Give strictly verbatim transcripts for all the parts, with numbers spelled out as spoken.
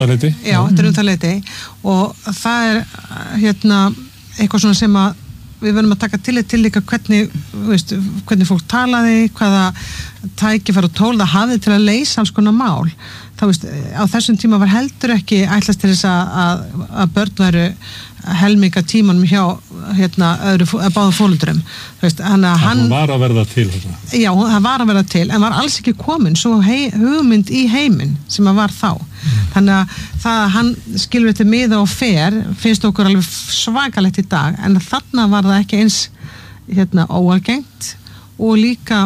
það leyti. Já, þetta er um það leyti og það er hérna eitthvað svona sem að við verðum að taka tillit til líka hvernig, veist, hvernig fólk talaði, hvaða tækifæri og tól það hafði til að leysa alls konar mál. Þá veist, á þessum tíma var heldur ekki ætlast til þess að, að börn væru helminga tímanum hjá hérna, öðru, báðum fólundrum. Hann, hann var að verða til þetta. Já, það var að verða til, en var alls ekki komin svo hei, hugmynd í heiminn sem að var þá. Mm. Þannig að það að hann skilur þetta miða og fer finnst okkur alveg svakalegt í dag, en þarna var það ekki eins hérna, óalgengt og líka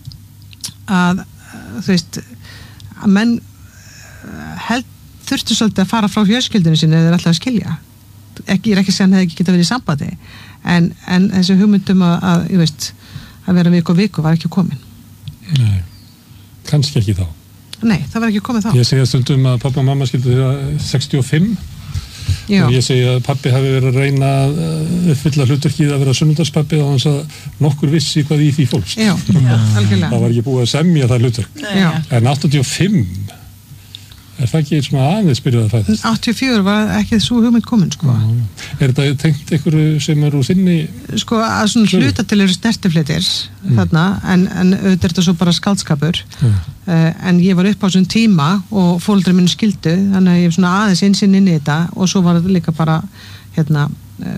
að þú veist að menn held, þurftu svolítið að fara frá fjölskyldinu sinni eða alltaf að skilja. Ekki, ég er ekki að segja að hann hefði ekki getað verið í sambandi en, en þessi hugmyndum að, að, ég veist, að vera viku og viku var ekki komin. Nei, kannski ekki þá. Nei, það var ekki komið þá. Ég segja stundum að pappa og mamma skildu þeirra sextíu og fimm Já. Og ég segja að pappi hafi verið að reyna að uppfylla hlutverkið að vera sunnudagspappi og hans að nokkur vissi hvað í því fólst. Já, já, algjörlega. Það var ekki búið að semja það hlutverk. Já. En áttatíu og fimm er það ekki svona aðeins byrjuð að fæðast? áttatíu og fjögur var ekki svo hugmynd komin, sko. Já, er þetta tengt einhverju sem eru úr þinni? Sko, að svona hluta til eru snertiflitir mm. þarna, en, en auðvitað er þetta svo bara skáldskapur. Mm. Uh, en ég var upp á þessum tíma og foreldrar mínu skildu, þannig að ég hef svona aðeins einsinn inn í þetta og svo var þetta líka bara, hérna,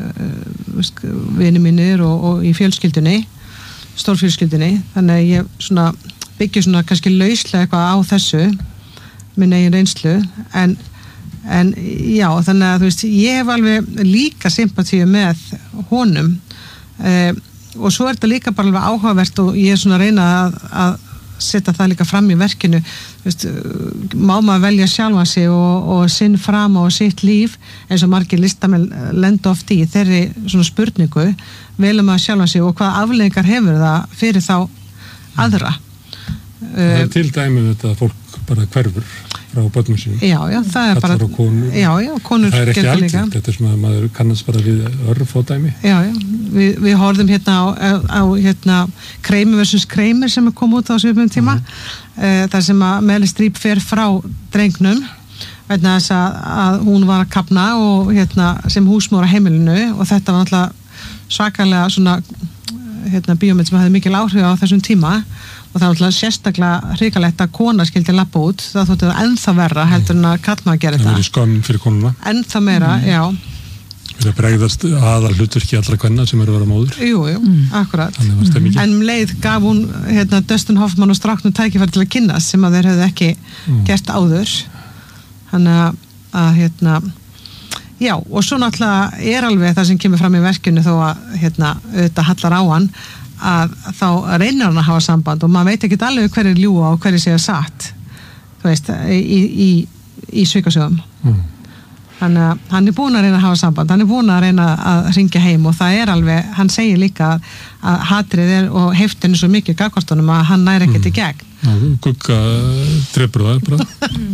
uh, vini mínir og, og í fjölskyldunni, stórfjölskyldunni, þannig að ég svona byggja svona kannski lauslega eitthvað á þessu, minn eigin reynslu en, en já, þannig að þú veist ég hef alveg líka sympatíu með honum eh, og svo er þetta líka bara alveg áhugavert og ég er svona að reyna að, að setja það líka fram í verkinu þú veist, má maður velja sjálfa sig og, og sinn fram á sitt líf eins og margir listamenn lenda oft í þeirri svona spurningu velja maður sjálfa sig og hvaða afleiðingar hefur það fyrir þá aðra. Það er til dæmi þetta fólk bara hverfur frá börnum sínum. Já, já, það er bara konur. Já, já, konur það er ekki algengt, þetta er svona að maður kannast bara við örfódæmi. Já, já, við, við horfðum hérna á, á hérna Kramer versus Kramer sem er komið út á svipum tíma mm. þar sem að Meryl Streep fer frá drengnum vegna þess að, að hún var að kafna og hérna sem húsmóður á heimilinu og þetta var náttúrulega svakalega svona hérna bíómynd sem hafði mikil áhrif á þessum tíma og það var alltaf sérstaklega hrikalegt að kona skildi lappa út, það þótti það ennþá verra heldur en að kallmaður að gera þetta. Það verið skömm fyrir konuna. Ennþá meira, mm. já. Fyrir að bregðast aðal hlutverki allra kvenna sem eru að vera móður. Jú, jú, mm. akkurat. Mm. En um leið gaf hún hérna, Dustin Hoffman og stráknum tækifæri til að kynnast sem að þeir hefðu ekki mm. gert áður. Þannig að, að hérna, já, og svo náttúrulega er alveg það sem kemur fram í verkinu þó að hérna, auðvitað hallar á hann að þá reynir hann að hafa samband og maður veit ekki alveg hverju ljúga og hverju segja satt þú veist, í, í, í svikasögum mm. þannig að hann er búin að reyna að hafa samband hann er búin að reyna að hringja heim og það er alveg, hann segir líka að hatrið er og heiftin er svo mikið gagvartunum að hann næri ekkert í gegn Já, Gugga drefur það bara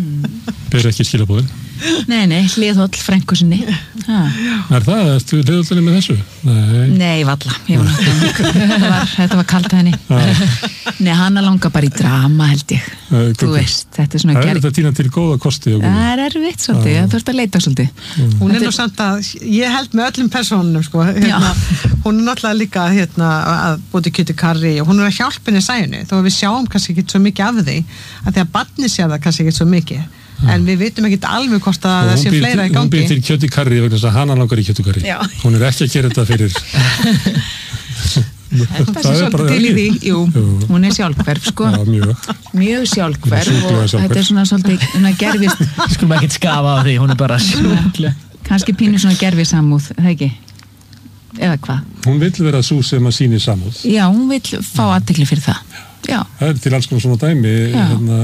ber ekki skilabóðin Nei, nei, hliðhóll frænku sinni Er það, ertu hliðhóllinni með þessu? Nei, nei valla þetta var, þetta var kalt að henni Nei, hann langa bara í drama held ég Æ, Þú veist, þetta er svona Það er þetta tína til góða kosti Það er erfitt svolítið, það þurft að leita svolítið mm. Hún er nú samt að, ég held með öllum persónunum sko, hérna, hún er náttúrulega líka hérna, að búti kjöti karri og hún er að hjálpa henni í sæjunni þó að við sjáum kannski ekki svo mikið af því að því að barni sé það kannski ekki svo mikið en við vitum ekkert alveg hvort að það sé fleira í gangi. Hún býr til kjöti karri vegna þess að hana langar í kjöti karri. Já. Hún er ekki að gera þetta fyrir Það er svolítið til í því, jú, jú. Hún er sjálfhverf sko. Já, mjög. Mjög sjálfhverf og sjálfhverf. Þetta er svona svolítið, hún er gerfist. Skulum ekki skafa á því, hún er bara sjálfhverf. Kannski pínu svona gerfið samúð, það ekki? Eða hvað? Hún vill vera sú sem að sýni samúð. Já, hún vill fá athygli fyrir það. Já. Það er til alls konar svona dæmi, hérna,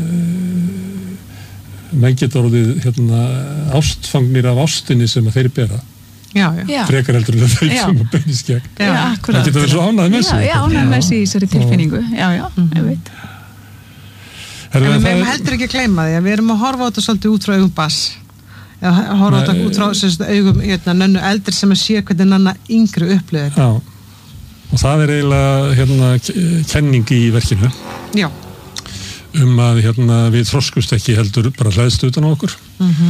menn geta orðið hérna, ástfangnir af ástinni sem að þeir bera. Já, já. Frekar heldur en þau sem að beinist gegn. Já, akkurat. Það geta verið svo ánægð með sig. Já, já, ánægð með sig í þessari tilfinningu. Já, já, mm-hmm. ég veit. En við meðum heldur ekki að gleyma því að við erum að horfa á þetta svolítið út frá augum Bass. Eða horfa á þetta út frá sérst, augum hérna, nönnu eldri sem að sé hvernig nanna yngri upplifir. Já, og það er eiginlega hérna, kenning í verkinu. Já. um að hérna, við þroskust ekki heldur bara hlæðst utan á okkur. Mm-hmm.